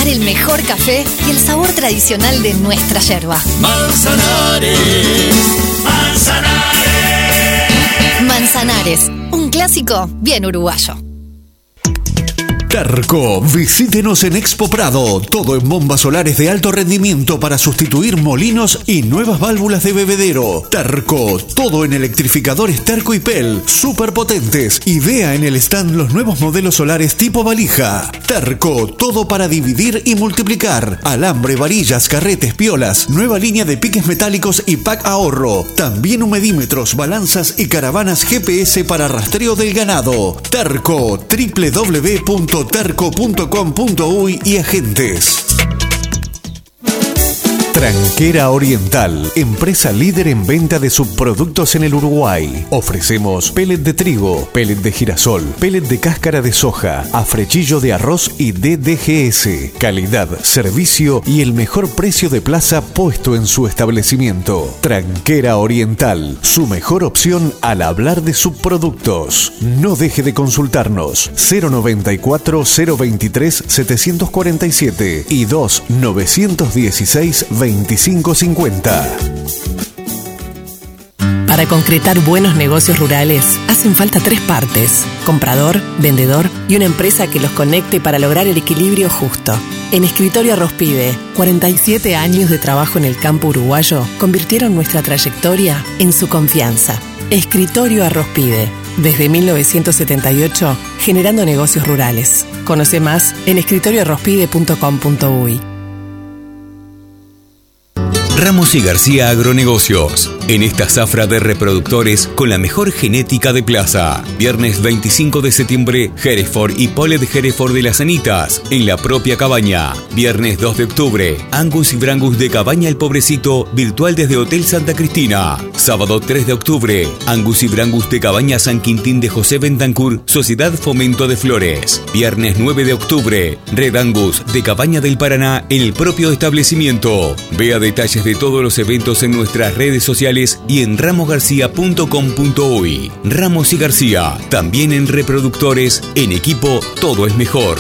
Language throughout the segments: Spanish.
el mejor café y el sabor tradicional de nuestra yerba. Manzanares, Manzanares. Manzanares, un clásico bien uruguayo. Terco, visítenos en Expo Prado. Todo en bombas solares de alto rendimiento para sustituir molinos y nuevas válvulas de bebedero. Terco, todo en electrificadores Terco y Pel, súper potentes. Y vea en el stand los nuevos modelos solares tipo valija. Terco, todo para dividir y multiplicar. Alambre, varillas, carretes, piolas. Nueva línea de piques metálicos y pack ahorro. También humedímetros, balanzas y caravanas GPS para rastreo del ganado. Terco, www.terco.com.uy y agentes. Tranquera Oriental, empresa líder en venta de subproductos en el Uruguay. Ofrecemos pellet de trigo, pellet de girasol, pellet de cáscara de soja, afrechillo de arroz y DDGS. Calidad, servicio y el mejor precio de plaza puesto en su establecimiento. Tranquera Oriental, su mejor opción al hablar de subproductos. No deje de consultarnos. 094-023-747 y 2-916-2550. Para concretar buenos negocios rurales, hacen falta 3 partes: comprador, vendedor y una empresa que los conecte para lograr el equilibrio justo. En Escritorio Arrospide, 47 años de trabajo en el campo uruguayo convirtieron nuestra trayectoria en su confianza. Escritorio Arrospide, desde 1978, generando negocios rurales. Conoce más en escritorioarrospide.com.uy. Ramos y García Agronegocios. En esta zafra de reproductores con la mejor genética de plaza. Viernes 25 de septiembre, Hereford y Polled Hereford de las Anitas, en la propia cabaña. Viernes 2 de octubre, Angus y Brangus de Cabaña El Pobrecito, virtual desde Hotel Santa Cristina. Sábado 3 de octubre, Angus y Brangus de Cabaña San Quintín de José Bentancur, Sociedad Fomento de Flores. Viernes 9 de octubre, Red Angus de Cabaña del Paraná, en el propio establecimiento. Vea detalles de todos los eventos en nuestras redes sociales y en ramosgarcia.com.uy. Ramos y García, también en reproductores, en equipo todo es mejor.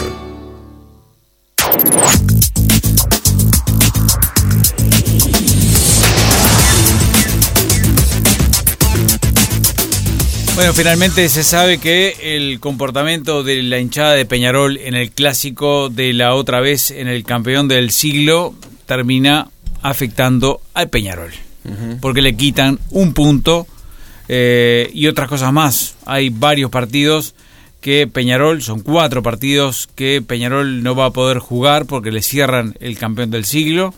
Bueno, finalmente se sabe que el comportamiento de la hinchada de Peñarol en el clásico de la otra vez en el campeón del siglo termina afectando al Peñarol, porque le quitan un punto y otras cosas más. Hay varios partidos que Peñarol, son 4 partidos que Peñarol no va a poder jugar porque le cierran el campeón del siglo.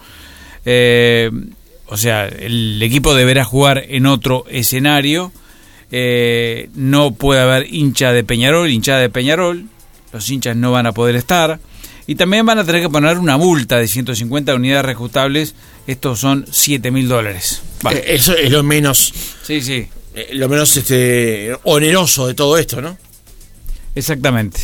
O sea, el equipo deberá jugar en otro escenario. No puede haber hinchada de Peñarol, los hinchas no van a poder estar. Y también van a tener que poner una multa de 150 unidades reajustables. Estos son $7.000. Vale. Eso es lo menos. Sí. Lo menos oneroso de todo esto, ¿no? Exactamente.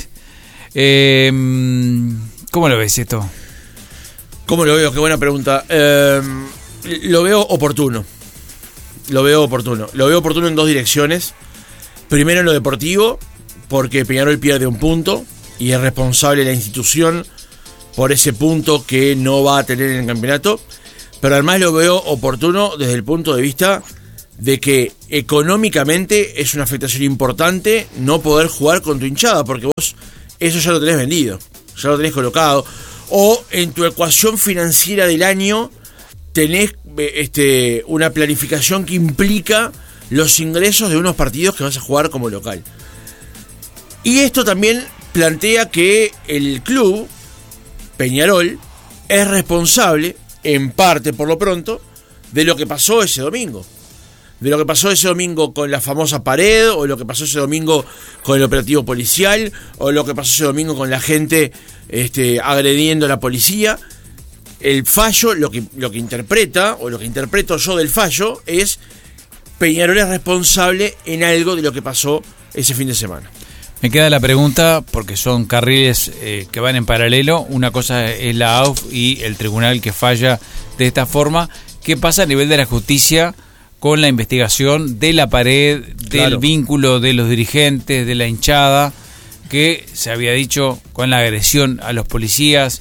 ¿Cómo lo ves esto? ¿Cómo lo veo? Qué buena pregunta. Lo veo oportuno. Lo veo oportuno en 2 direcciones. Primero en lo deportivo, porque Peñarol pierde un punto y es responsable la institución por ese punto que no va a tener en el campeonato. Pero además lo veo oportuno desde el punto de vista de que económicamente es una afectación importante no poder jugar con tu hinchada, porque vos eso ya lo tenés vendido, ya lo tenés colocado, o en tu ecuación financiera del año tenés una planificación que implica los ingresos de unos partidos que vas a jugar como local. Y esto también plantea que el club, Peñarol, es responsable, en parte por lo pronto, de lo que pasó ese domingo. De lo que pasó ese domingo con la famosa pared, o lo que pasó ese domingo con el operativo policial, o lo que pasó ese domingo con la gente agrediendo a la policía. El fallo, lo que interpreta, o lo que interpreto yo del fallo, es Peñarol es responsable en algo de lo que pasó ese fin de semana. Me queda la pregunta, porque son carriles que van en paralelo. Una cosa es la AUF y el tribunal que falla de esta forma. ¿Qué pasa a nivel de la justicia con la investigación de la pared, del vínculo de los dirigentes, de la hinchada, que se había dicho con la agresión a los policías,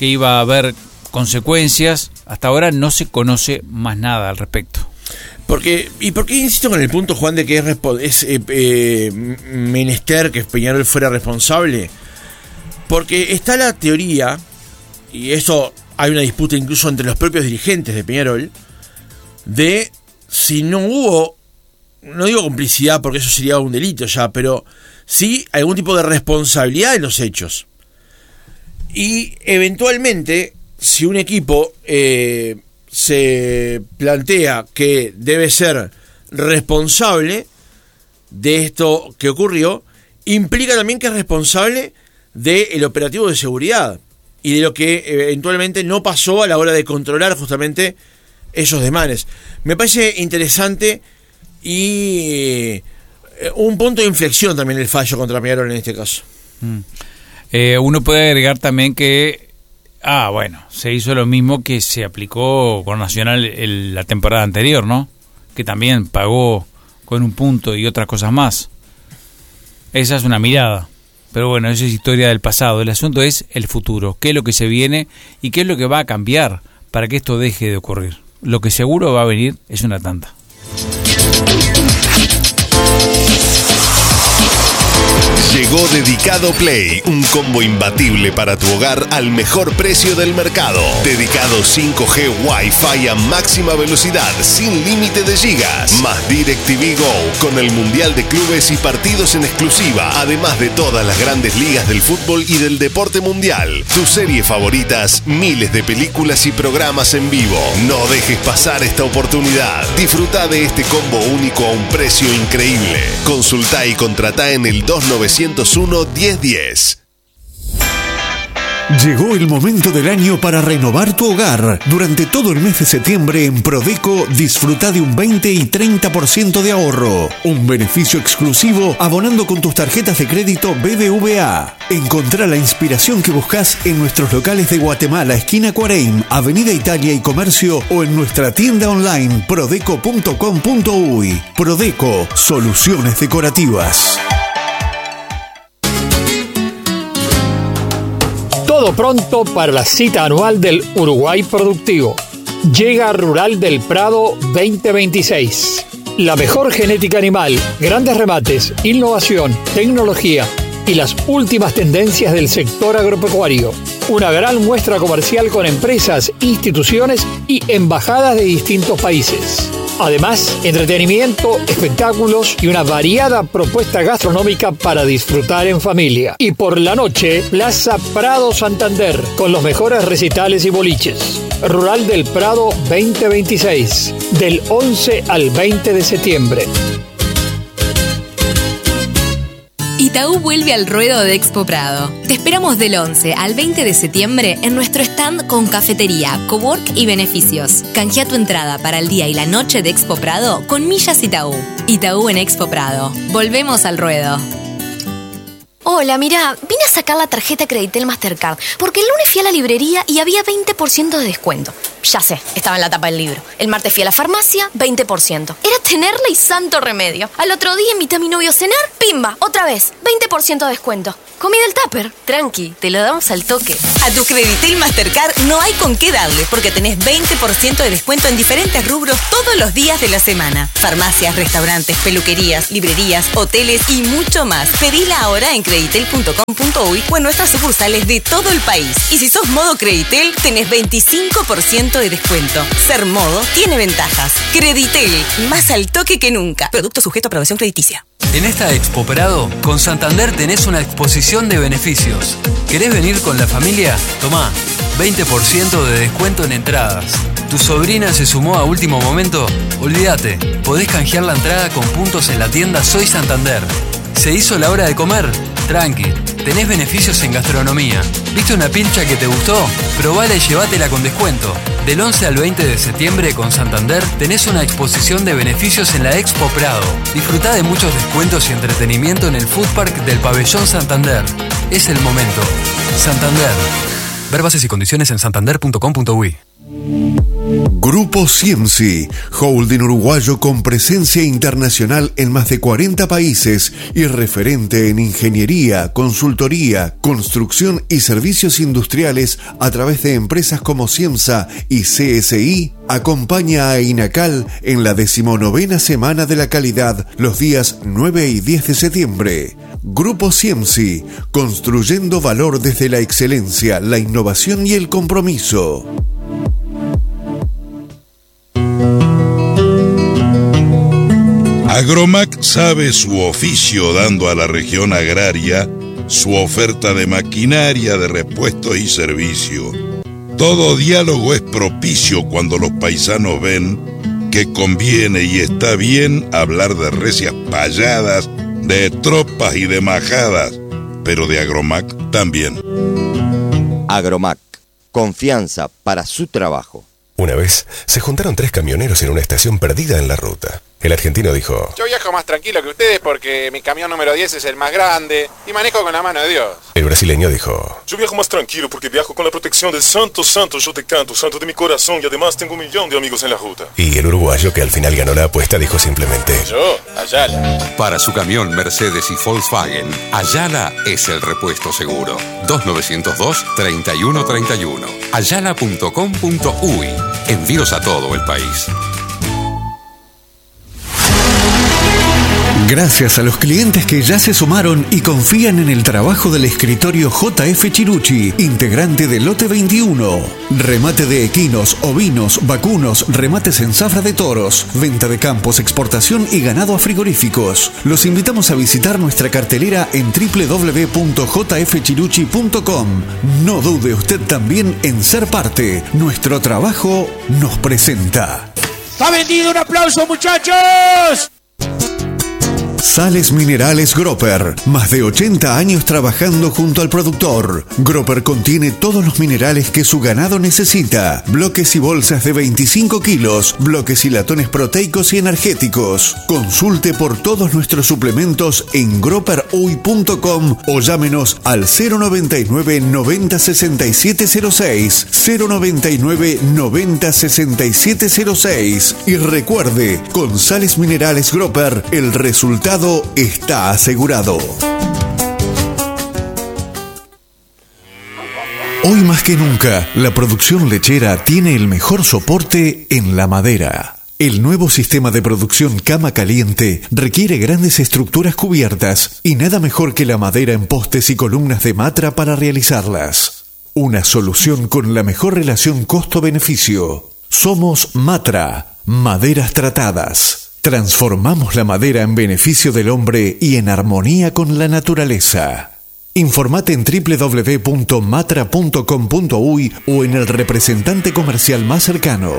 que iba a haber consecuencias. Hasta ahora no se conoce más nada al respecto. ¿Por qué insisto con el punto, Juan, de que es menester que Peñarol fuera responsable? Porque está la teoría, y eso hay una disputa incluso entre los propios dirigentes de Peñarol, de si no hubo, no digo complicidad porque eso sería un delito ya, pero sí algún tipo de responsabilidad en los hechos. Y eventualmente, si un equipo se plantea que debe ser responsable de esto que ocurrió, implica también que es responsable del operativo de seguridad y de lo que eventualmente no pasó a la hora de controlar justamente esos desmanes. Me parece interesante y un punto de inflexión también el fallo contra Peñarol en este caso. Uno puede agregar también que se hizo lo mismo que se aplicó con Nacional la temporada anterior, ¿no? Que también pagó con un punto y otras cosas más. Esa es una mirada. Pero bueno, esa es historia del pasado. El asunto es el futuro. ¿Qué es lo que se viene y qué es lo que va a cambiar para que esto deje de ocurrir? Lo que seguro va a venir es una tanda. Llegó Dedicado Play, un combo imbatible para tu hogar al mejor precio del mercado. Dedicado 5G Wi-Fi a máxima velocidad, sin límite de gigas. Más DirecTV Go, con el Mundial de Clubes y partidos en exclusiva, además de todas las grandes ligas del fútbol y del deporte mundial. Tus series favoritas, miles de películas y programas en vivo. No dejes pasar esta oportunidad. Disfruta de este combo único a un precio increíble. Consultá y contratá en el 2901-1010. Llegó el momento del año para renovar tu hogar. Durante todo el mes de septiembre en Prodeco disfruta de un 20 y 30% de ahorro. Un beneficio exclusivo abonando con tus tarjetas de crédito BBVA. Encontrá la inspiración que buscas en nuestros locales de Guatemala, esquina Cuareim, Avenida Italia y Comercio, o en nuestra tienda online prodeco.com.uy. Prodeco, soluciones decorativas. Todo pronto para la cita anual del Uruguay Productivo. Llega Rural del Prado 2026. La mejor genética animal, grandes remates, innovación, tecnología y las últimas tendencias del sector agropecuario. Una gran muestra comercial con empresas, instituciones y embajadas de distintos países. Además, entretenimiento, espectáculos y una variada propuesta gastronómica para disfrutar en familia. Y por la noche, Plaza Prado Santander, con los mejores recitales y boliches. Rural del Prado 2026, del 11 al 20 de septiembre. Itaú vuelve al ruedo de Expo Prado. Te esperamos del 11 al 20 de septiembre en nuestro stand con cafetería, cowork y beneficios. Canjea tu entrada para el día y la noche de Expo Prado con millas Itaú. Itaú en Expo Prado. Volvemos al ruedo. Hola, mirá, vine a sacar la tarjeta Creditel Mastercard porque el lunes fui a la librería y había 20% de descuento. Ya sé, estaba en la tapa del libro. El martes fui a la farmacia, 20%. Era tenerla y santo remedio. Al otro día invité a mi novio a cenar, pimba, otra vez, 20% de descuento. Comí del tupper. Tranqui, te lo damos al toque. A tu Creditel Mastercard no hay con qué darle porque tenés 20% de descuento en diferentes rubros todos los días de la semana. Farmacias, restaurantes, peluquerías, librerías, hoteles y mucho más. Pedila ahora en creditel.com.uy o en nuestras sucursales de todo el país. Y si sos modo Creditel, tenés 25% de descuento. Ser modo tiene ventajas. Creditel, más al toque que nunca. Producto sujeto a aprobación crediticia. En esta Expo Prado, con Santander tenés una exposición de beneficios. ¿Querés venir con la familia? Tomá, 20% de descuento en entradas. ¿Tu sobrina se sumó a último momento? Olvídate, podés canjear la entrada con puntos en la tienda Soy Santander. ¿Se hizo la hora de comer? Tranqui, tenés beneficios en gastronomía. ¿Viste una pilcha que te gustó? Probala y llévatela con descuento. Del 11 al 20 de septiembre con Santander tenés una exposición de beneficios en la Expo Prado. Disfrutá de muchos descuentos y entretenimiento en el Food Park del Pabellón Santander. Es el momento. Santander. Ver bases y condiciones en santander.com.uy. Grupo Ciemci, holding uruguayo con presencia internacional en más de 40 países y referente en ingeniería, consultoría, construcción y servicios industriales a través de empresas como Ciemsa y CSI, acompaña a INACAL en la 19ª Semana de la Calidad los días 9 y 10 de septiembre. Grupo Ciemci, construyendo valor desde la excelencia, la innovación y el compromiso. Agromac sabe su oficio dando a la región agraria su oferta de maquinaria, de repuestos y servicio. Todo diálogo es propicio cuando los paisanos ven que conviene y está bien hablar de recias payadas, de tropas y de majadas, pero de Agromac también. Agromac, confianza para su trabajo. Una vez se juntaron 3 camioneros en una estación perdida en la ruta. El argentino dijo: yo viajo más tranquilo que ustedes porque mi camión número 10 es el más grande y manejo con la mano de Dios. El brasileño dijo: yo viajo más tranquilo porque viajo con la protección del santo, santo, yo te canto, santo de mi corazón, y además tengo 1 millón de amigos en la ruta. Y el uruguayo, que al final ganó la apuesta, dijo simplemente: yo, Ayala. Para su camión Mercedes y Volkswagen, Ayala es el repuesto seguro. 2902-3131. Ayala.com.uy. Envíos a todo el país. Gracias a los clientes que ya se sumaron y confían en el trabajo del escritorio JF Chirucci, integrante del lote 21. Remate de equinos, ovinos, vacunos, remates en zafra de toros, venta de campos, exportación y ganado a frigoríficos. Los invitamos a visitar nuestra cartelera en www.jfchirucci.com. No dude usted también en ser parte. Nuestro trabajo nos presenta. ¡Está vendido! ¡Un aplauso, muchachos! Sales Minerales Gropper, más de 80 años trabajando junto al productor. Gropper contiene todos los minerales que su ganado necesita. Bloques y bolsas de 25 kilos, bloques y latones proteicos y energéticos. Consulte por todos nuestros suplementos en groperuy.com o llámenos al 099 90 6706, 099 90 6706. Y recuerde, con Sales Minerales Gropper, el resultado está asegurado. Hoy más que nunca, la producción lechera tiene el mejor soporte en la madera. El nuevo sistema de producción cama caliente requiere grandes estructuras cubiertas y nada mejor que la madera en postes y columnas de Matra para realizarlas. Una solución con la mejor relación costo-beneficio. Somos Matra, maderas tratadas. Transformamos la madera en beneficio del hombre y en armonía con la naturaleza. Informate en www.matra.com.uy o en el representante comercial más cercano.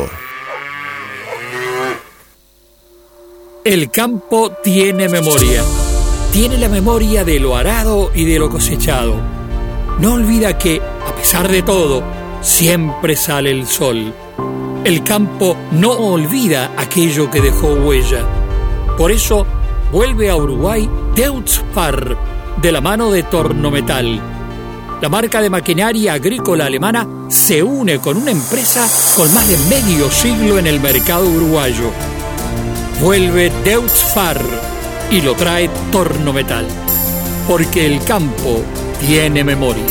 El campo tiene memoria. Tiene la memoria de lo arado y de lo cosechado. No olvida que, a pesar de todo, siempre sale el sol. El campo no olvida aquello que dejó huella. Por eso vuelve a Uruguay Deutz-Fahr, de la mano de Tornometal. La marca de maquinaria agrícola alemana se une con una empresa con más de medio siglo en el mercado uruguayo. Vuelve Deutz-Fahr y lo trae Tornometal, porque el campo tiene memoria.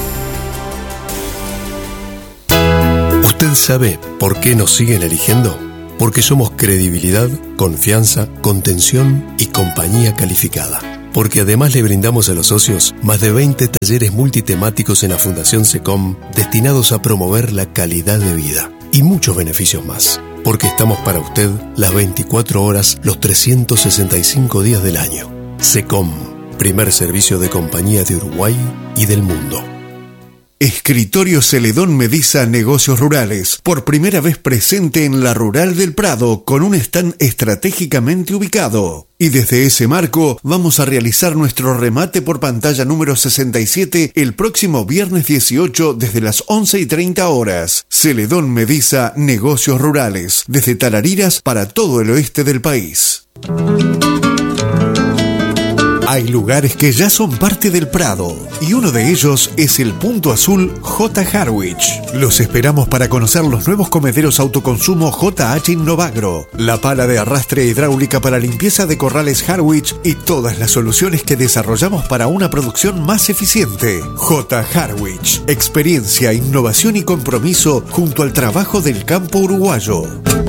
¿Usted sabe por qué nos siguen eligiendo? Porque somos credibilidad, confianza, contención y compañía calificada. Porque además le brindamos a los socios más de 20 talleres multitemáticos en la Fundación SECOM destinados a promover la calidad de vida y muchos beneficios más. Porque estamos para usted las 24 horas, los 365 días del año. SECOM, primer servicio de compañía de Uruguay y del mundo. Escritorio Celedón Mediza Negocios Rurales, por primera vez presente en la Rural del Prado con un stand estratégicamente ubicado. Y desde ese marco vamos a realizar nuestro remate por pantalla número 67 el próximo viernes 18 desde las 11:30 horas. Celedón Mediza Negocios Rurales, desde Tarariras para todo el oeste del país. Hay lugares que ya son parte del Prado y uno de ellos es el Punto Azul J. Harwich. Los esperamos para conocer los nuevos comederos autoconsumo JH Innovagro, la pala de arrastre hidráulica para limpieza de corrales Harwich y todas las soluciones que desarrollamos para una producción más eficiente. J. Harwich, experiencia, innovación y compromiso junto al trabajo del campo uruguayo.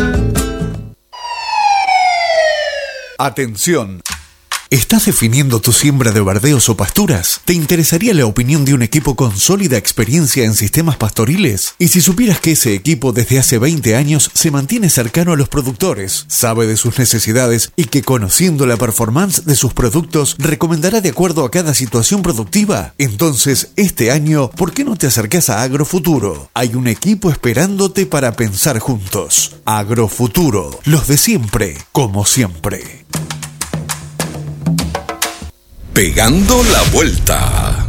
Atención. ¿Estás definiendo tu siembra de verdeos o pasturas? ¿Te interesaría la opinión de un equipo con sólida experiencia en sistemas pastoriles? Y si supieras que ese equipo desde hace 20 años se mantiene cercano a los productores, sabe de sus necesidades y que conociendo la performance de sus productos recomendará de acuerdo a cada situación productiva? Entonces, este año, ¿por qué no te acercás a Agrofuturo? Hay un equipo esperándote para pensar juntos. Agrofuturo, los de siempre, como siempre. Pegando la vuelta.